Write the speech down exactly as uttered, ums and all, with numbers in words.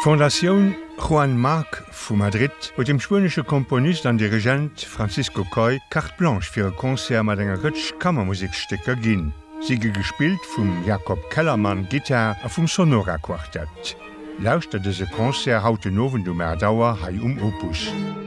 Fondation Juan Marc vu Madrid huet dem spanische Komponist an Dirigent Francisco Coy carte blanche fir e Konzert mat enger Rëtsch Kammermusikstecker ginn. Siege gespielt vum Jakob Kellermann Gitar a vum Sonora Quartett. Lauschte dese Konzert haute nowen du Mer Dauer hai um Opus.